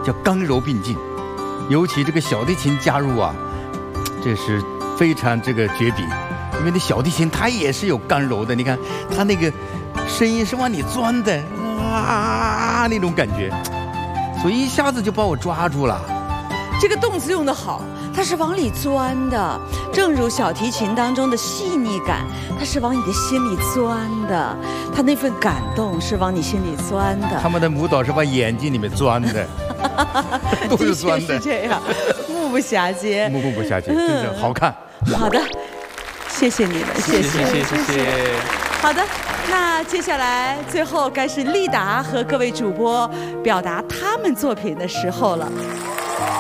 叫刚柔并进。尤其这个小提琴加入啊，这是非常这个绝笔，因为那小提琴它也是有刚柔的，你看它那个声音是往里钻的啊那种感觉，所以一下子就把我抓住了。 这个动词用得好，它是往里钻的，正如小提琴当中的细腻感，它是往你的心里钻的，它那份感动是往你心里钻的。 他们的舞蹈是往眼睛里面钻的，都是钻的， 是这样，目不暇接， 目不暇接，真正好看。 好的，谢谢你们，谢谢。好的，那接下来最后该是丽达和各位主播表达他们作品的时候了。